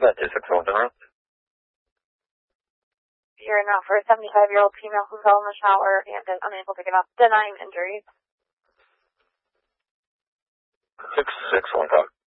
You're not for a 75-year-old female who fell in the shower and is unable to get up, denying injuries. 6-6, 1 call.